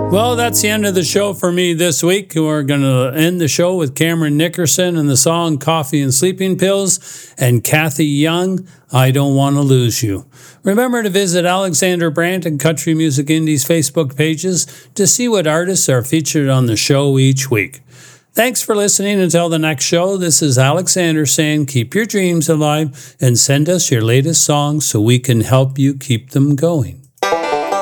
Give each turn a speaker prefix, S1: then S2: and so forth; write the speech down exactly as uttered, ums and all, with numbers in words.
S1: Well, that's the end of the show for me this week. We're going to end the show with Cameron Nickerson and the song Coffee and Sleeping Pills, and Kathy Young, I Don't Want to Lose You. Remember to visit Alexander Brandt and Country Music Indies Facebook pages to see what artists are featured on the show each week. Thanks for listening. Until the next show, this is Alexander saying keep your dreams alive and send us your latest songs so we can help you keep them going.